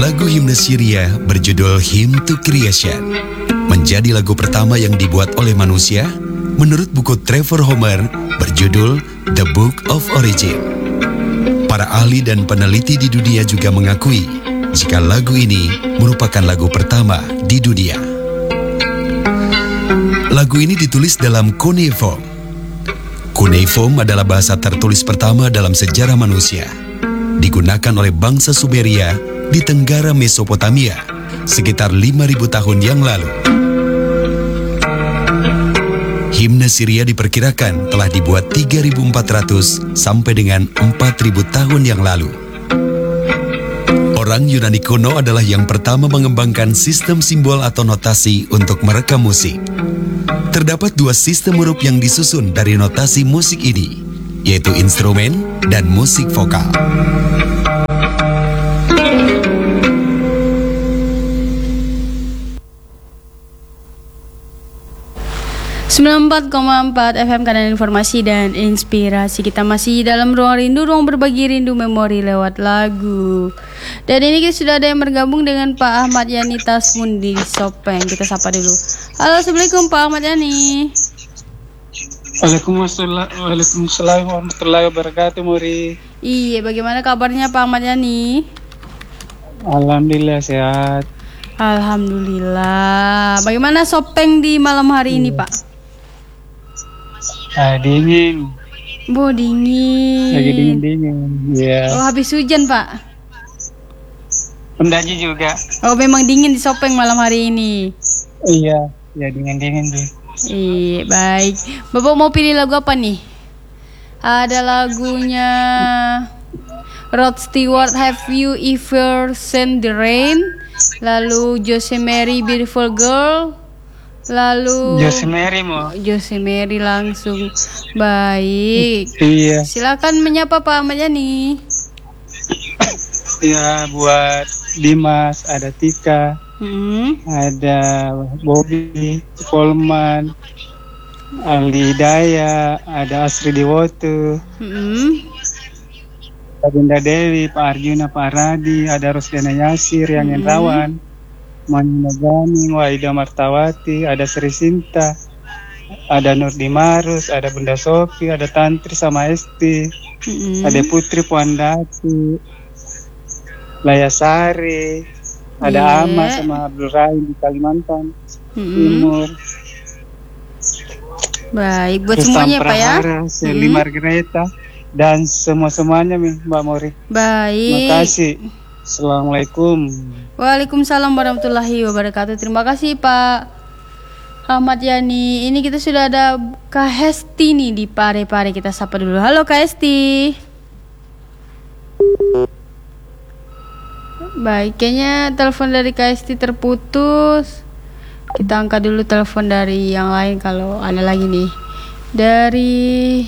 Lagu himne Syria berjudul Hymn to Creation menjadi lagu pertama yang dibuat oleh manusia menurut buku Trevor Homer berjudul The Book of Origin. Para ahli dan peneliti di dunia juga mengakui jika lagu ini merupakan lagu pertama di dunia. Lagu ini ditulis dalam cuneiform. Cuneiform adalah bahasa tertulis pertama dalam sejarah manusia. Digunakan oleh bangsa Sumeria di Tenggara Mesopotamia sekitar 5.000 tahun yang lalu. Himne Syria diperkirakan telah dibuat 3.400 sampai dengan 4.000 tahun yang lalu. Orang Yunani kuno adalah yang pertama mengembangkan sistem simbol atau notasi untuk merekam musik. Terdapat dua sistem huruf yang disusun dari notasi musik ini, yaitu instrumen dan musik vokal. 94,4 FM kanal informasi dan inspirasi. Kita masih dalam ruang rindu, ruang berbagi rindu memori lewat lagu. Dan ini kita sudah ada yang bergabung dengan Pak Ahmad Yani Tasmun di Sopeng. Kita sapa dulu. Halo, assalamualaikum Pak Ahmad Yani. Waalaikumsalam warahmatullahi wabarakatuh, Muri. Iya, bagaimana kabarnya Pak Ahmad Yani? Alhamdulillah sehat. Alhamdulillah. Bagaimana Sopeng di malam hari ini, Pak? Dingin. Dingin. Lagi dingin-dingin. Ya. Oh, habis hujan, Pak? Pendaji juga. Oh, memang dingin di Sopeng malam hari ini. Iya, ya dingin-dingin sih. Iya, baik. Bapak mau pilih lagu apa nih? Ada lagunya Rod Stewart, Have You Ever Seen the Rain? Lalu Jose Mary, Beautiful Girl. Lalu Jose Mary mau. Jose Mary langsung. Baik. Iya. Silakan menyapa Pak Ahmad Yani. Ya, buat Dimas, ada Tika, ada Bobby, Polman, Ali Daya, ada Asri Dewoto, ada Bunda Dewi, Pak Arjuna, Pak Radi, ada Rosdana Yasir, yang Rawan, Mani Nagani, Waida Martawati, ada Sri Sinta, ada Nur Dimarus, ada Bunda Sofi, ada Tantri sama Esti, ada Putri Puandati, Layasari, ada Ama sama Abdul Rahim di Kalimantan Timur. Baik, buat semuanya Pak ya. Seli Margareta dan semua-semuanya Mbak Mori. Baik. Terima kasih. Assalamualaikum. Waalaikumsalam warahmatullahi wabarakatuh. Terima kasih Pak Ahmad Yani. Ini kita sudah ada Kak Hesti nih di Pare-Pare. Kita sapa dulu. Halo Kak Hesti. Baik, kayaknya telepon dari Kak Hesti terputus. Kita angkat dulu telepon dari yang lain kalau ada lagi nih. Dari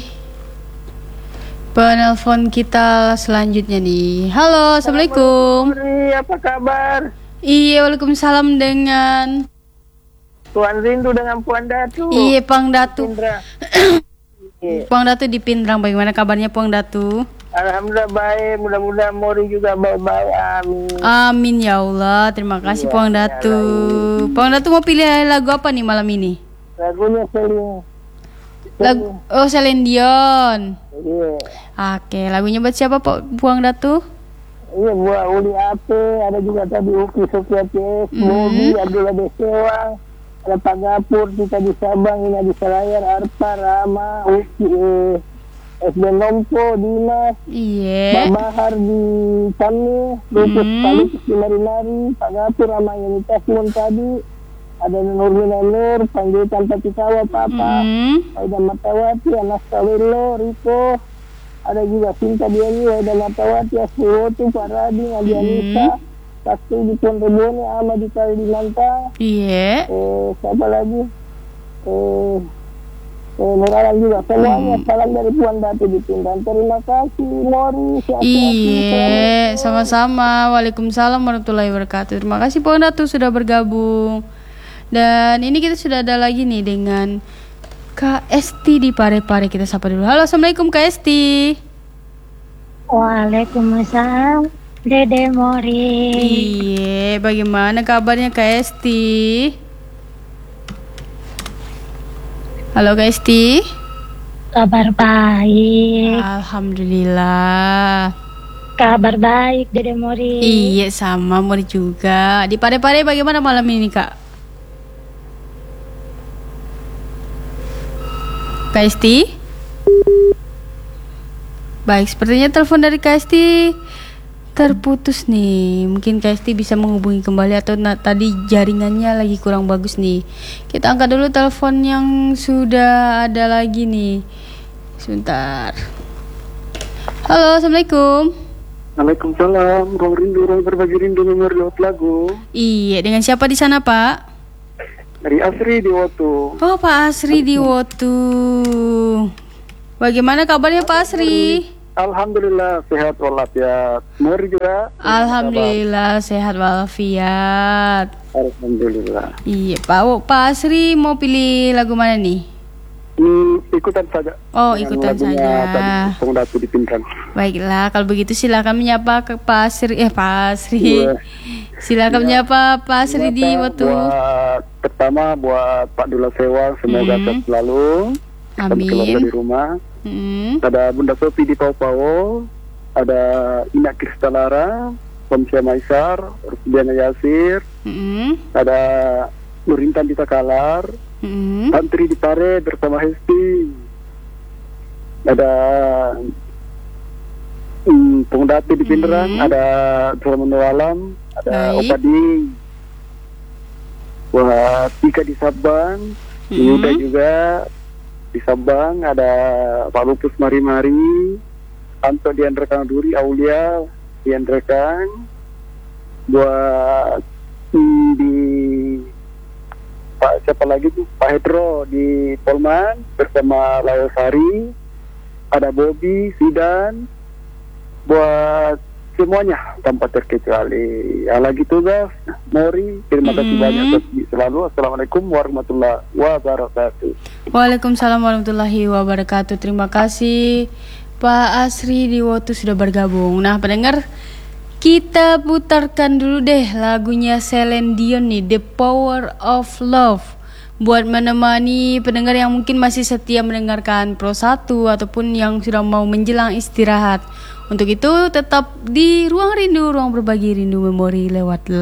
penelpon kita selanjutnya nih. Halo, assalamualaikum. Apa kabar? Iya, waalaikumsalam dengan Tuan Rindu dengan Puan Datu. Iya, Puang Datu. Puang Datu di Pindrang. Bagaimana kabarnya Puang Datu? Alhamdulillah baik. Mudah-mudahan Mori juga baik-baik. Amin. Amin ya Allah. Terima kasih Puang Datu. Puang Datu mau pilih lagu apa nih malam ini? Lagunya Celine Dion. Iya. Oke, lagunya buat siapa Puang Datu? Iya, buat Uli Ape, ada juga tadi Uki Sofia CS, Bobi, Abdullah Desewa, ada Pak Gapur, Tika di Sabang, Ina di Selayar, Arpa, Rama, Uki, SD Nompo, Dimas, Mbak Bahar di Kami, Lupus Kalikus di Mari-Mari, Pak Gapur, Rama Yeni Tasmun tadi, ada Nurmina Nur, Panggilkan Patikawa, Papa, Aida Matawati, Anas Kawelo, Riko, ada juga Sinta Diani, Aida Matawati, Asriwotu, Pak Rading, Adi Anissa, Sakti di Pondobone, Ahmad di Kalimantan. Iya. Siapa lagi? Nuralan juga. Semuanya salam dari Puan Datu di Pindrang. Terima kasih, Mori. Iya, sama-sama. Waalaikumsalam warahmatullahi wabarakatuh. Terima kasih Puan Datu sudah bergabung. Dan ini kita sudah ada lagi nih dengan Kak Esti di Pare-Pare. Kita sapa dulu. Halo, assalamualaikum Kak Esti. Waalaikumsalam. Dede Mori. Iya, bagaimana kabarnya Kak Esti? Halo Kak Esti. Kabar baik. Alhamdulillah. Kabar baik Dede Mori. Iya, sama Mori juga. Di Pare-Pare bagaimana malam ini Kak? Kak Esti? Baik, sepertinya telepon dari Kak Esti terputus nih. Mungkin Kak Esti bisa menghubungi kembali atau tadi jaringannya lagi kurang bagus nih. Kita angkat dulu telepon yang sudah ada lagi nih. Sebentar. Halo, Assalamualaikum. Waalaikumsalam, ruang rindu, ruang berbagi rindu nomor lewat lagu. Iya, dengan siapa di sana Pak? Dari Asri di Wotu. Oh, Pak Asri di Wotu. Bagaimana kabarnya Pak Asri? Alhamdulillah sehat walafiat. Mori juga. Alhamdulillah sehat walafiat. Alhamdulillah. Iya, Pak Asri mau pilih lagu mana nih? Ikutan saja. Oh, Yang ikutan lagunya saja. Tadi Pengdatu di Pindrang. Baiklah, kalau begitu silakan menyapa ke Pak Asri. Pak Asri. Iya. Silakan menyapa Pak Asri di Wotu. Pertama buat Pak Dula Sewang, semoga sehat selalu. Dan keluarga Amin. di rumah. Mm. Ada Bunda Sopi di Pau-Pau, ada Ina Kristalara, Pomsia Maisar, Rusdiana Yasir, ada Nurintan di Takalar, Tantri di Pare bersama Hesti, ada Pengdati di Pindrang, ada Sulaiman Walam, ada Baik. Opading, buat Tika di Sabang, Yuda juga di Sabang, ada Pak Lupus Mari-Mari, Anto Diandra Duri, Aulia Diandra Kang, buat di Pak siapa lagi tuh, Pak Hedro di Polman bersama Lawasari, ada Bobby, Sidan, buat semuanya tanpa terkecuali. Ya lagi tugas, Mori, terima kasih banyak selalu. Assalamualaikum warahmatullahi wabarakatuh. Waalaikumsalam warahmatullahi wabarakatuh. Terima kasih Pak Asri di Wotu sudah bergabung. Nah, pendengar, kita putarkan dulu deh lagunya Celine Dion nih, The Power of Love, buat menemani pendengar yang mungkin masih setia mendengarkan Pro 1 ataupun yang sudah mau menjelang istirahat. Untuk itu tetap di Ruang Rindu, ruang berbagi rindu memori lewat